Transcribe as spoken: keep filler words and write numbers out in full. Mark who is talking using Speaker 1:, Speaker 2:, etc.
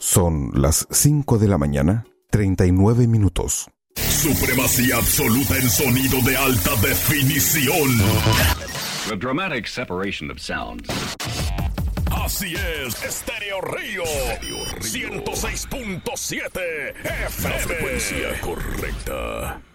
Speaker 1: Son las cinco de la mañana, treinta y nueve minutos.
Speaker 2: Supremacía absoluta en sonido de alta definición.
Speaker 3: The dramatic separation of sounds.
Speaker 2: Así es, Estéreo Río, ciento seis punto siete F M. La frecuencia correcta.